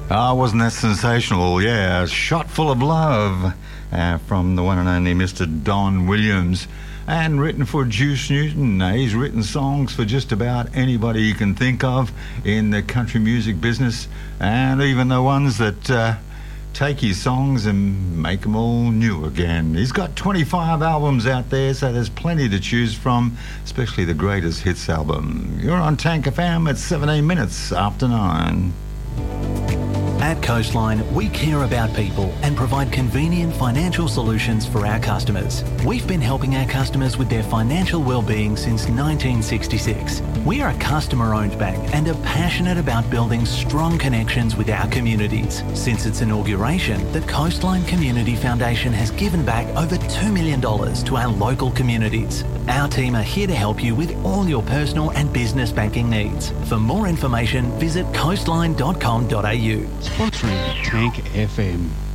Wasn't that sensational? Yeah, Shot Full of Love from the one and only Mr. Don Williams. And written for Juice Newton. He's written songs for just about anybody you can think of in the country music business, and even the ones that take his songs and make them all new again. He's got 25 albums out there, so there's plenty to choose from, especially the Greatest Hits album. You're on Tank FM at 17 minutes after 9. At Coastline, we care about people and provide convenient financial solutions for our customers. We've been helping our customers with their financial well-being since 1966. We are a customer-owned bank and are passionate about building strong connections with our communities. Since its inauguration, the Coastline Community Foundation has given back over $2 million to our local communities. Our team are here to help you with all your personal and business banking needs. For more information, visit coastline.com.au. Sponsoring Tank FM.